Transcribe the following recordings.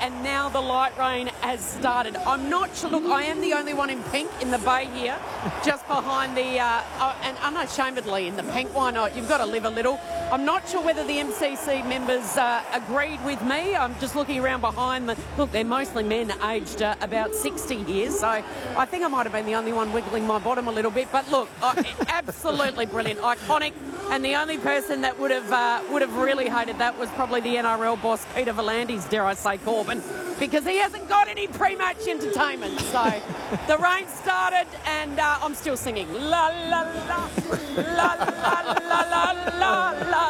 and now the light rain has started. I'm not sure. Look, I am the only one in pink in the bay here, just behind the, and unashamedly in the pink. Why not? You've got to live a little. I'm not sure whether the MCC members agreed with me. I'm just looking around behind the. Look, they're mostly men aged about 60 here, so I think I might have been the only one wiggling my bottom a little bit. But look, absolutely brilliant, iconic, and the only person that would have really hated that was probably the NRL boss Peter V'landys, dare I say, Corbin, because he hasn't got any pre-match entertainment. So the rain started, and I'm still singing la la la la la la la la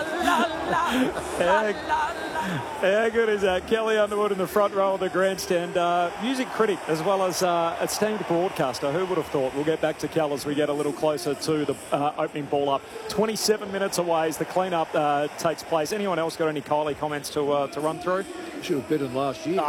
la la. How good is that? Kelly Underwood in the front row of the grandstand. Music critic as well as esteemed broadcaster. Who would have thought? We'll get back to Kel as we get a little closer to the opening ball up. 27 minutes away as the clean-up takes place. Anyone else got any Kylie comments to run through? She was better than last year.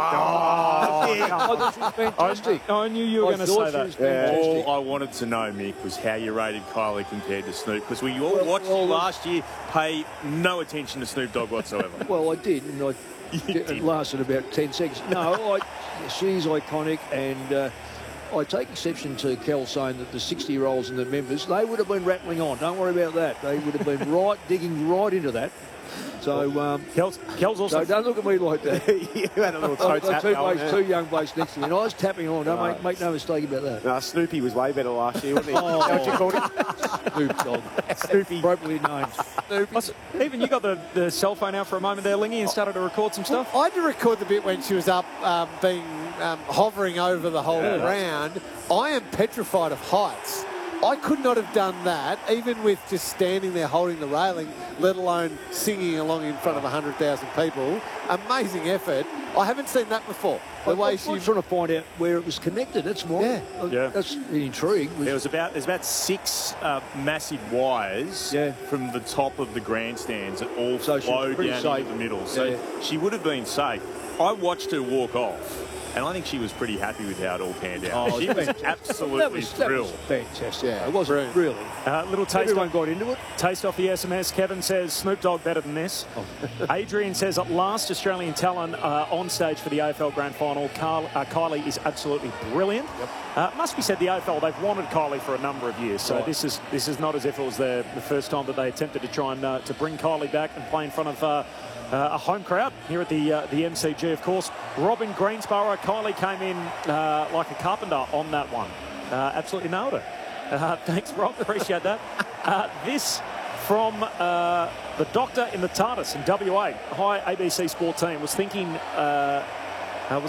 Oh, I thought she was fantastic. I knew you were going to say that. All I wanted to know, Mick, was how you rated Kylie compared to Snoop, because we all watched you last year pay no attention to Snoop Dogg whatsoever. Well, I did, and it lasted about 10 seconds. No, she's iconic, and I take exception to Kel saying that the 60-year-olds and the members, they would have been rattling on. Don't worry about that. They would have been digging right into that. So, Kel's also... So don't look at me like that. You had a little toe tap going there. Two young blokes next to me, and I was tapping on. Don't make no mistake about that. No, Snoopy was way better last year, wasn't he? What you called him? Snoop Dogg. Snoopy. Appropriately known. Even you got the cell phone out for a moment there, Lingy, and started to record some stuff? I had to record the bit when she was up hovering over the whole ground. I am petrified of heights. I could not have done that, even with just standing there holding the railing, let alone singing along in front of 100,000 people. Amazing effort. I haven't seen that before. The way she... I'm trying to find out where it was connected. That's more. Yeah. That's the intrigue. There's about 6 massive wires from the top of the grandstands that all flow down into the middle. So she would have been safe. I watched her walk off, and I think she was pretty happy with how it all panned out. She was absolutely thrilled. That was fantastic. Yeah, it wasn't really. Little taste. Everyone got into it. Taste off the SMS. Kevin says Snoop Dogg better than this. Adrian says at last Australian talent on stage for the AFL Grand Final. Kylie is absolutely brilliant. Must be said the AFL, they've wanted Kylie for a number of years, so this is not as if it was the first time that they attempted to try and to bring Kylie back and play in front of a home crowd here at the MCG, of course. Robin Greensborough, Kylie came in like a carpenter on that one. Absolutely nailed it. Thanks, Rob. Appreciate that. This from the doctor in the TARDIS in WA. Hi, ABC Sport team. Was thinking, was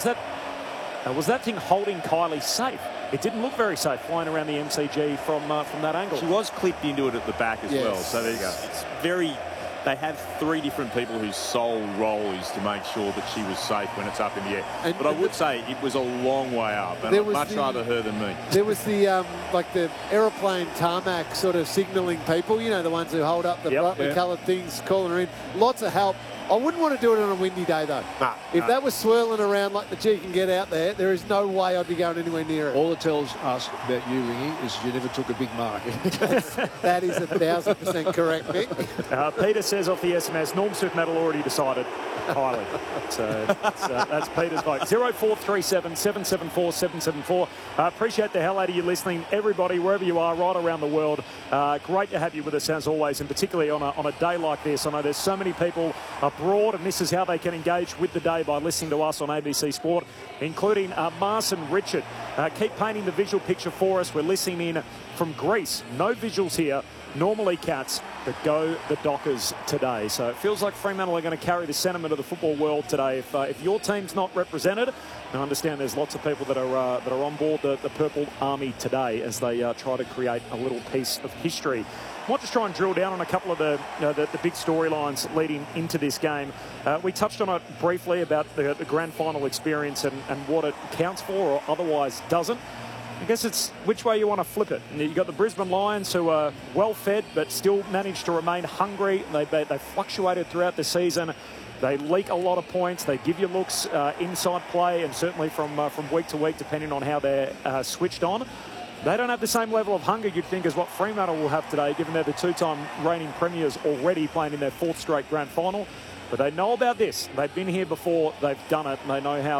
that thing holding Kylie safe? It didn't look very safe flying around the MCG from that angle. She was clipped into it at the back as well. So it's very... They have 3 different people whose sole role is to make sure that she was safe when it's up in the air. But I would say it was a long way up, and I'd much rather her than me. There was the like the aeroplane tarmac sort of signalling people, you know, the ones who hold up the brightly coloured things, calling her in. Lots of help. I wouldn't want to do it on a windy day, though. If that was swirling around like the G can get out there is no way I'd be going anywhere near it. All it tells us about you, Lingy, is you never took a big mark. That is 1,000% correct, Mick. Peter says off the SMS, Norm Smith medal already decided. Kylie. So that's Peter's vote. 0437 774 774. Appreciate the hell out of you listening. Everybody, wherever you are, right around the world. Great to have you with us as always, and particularly on a day like this. I know there's so many people abroad, and this is how they can engage with the day by listening to us on ABC Sport, including Marcin Richard. Keep painting the visual picture for us. We're listening in from Greece. No visuals here. Normally Cats, but go the Dockers today. So it feels like Fremantle are going to carry the sentiment of the football world today. If your team's not represented, I understand there's lots of people that are on board the Purple Army today as they try to create a little piece of history. I might just try and drill down on a couple of the big storylines leading into this game. We touched on it briefly about the grand final experience and what it counts for or otherwise doesn't. I guess it's which way you want to flip it. You've got the Brisbane Lions, who are well-fed but still managed to remain hungry. They fluctuated throughout the season. They leak a lot of points. They give you looks inside play, and certainly from week to week, depending on how they're switched on. They don't have the same level of hunger, you'd think, as what Fremantle will have today, given they're the 2-time reigning premiers already playing in their 4th straight grand final. But they know about this. They've been here before. They've done it. And they know how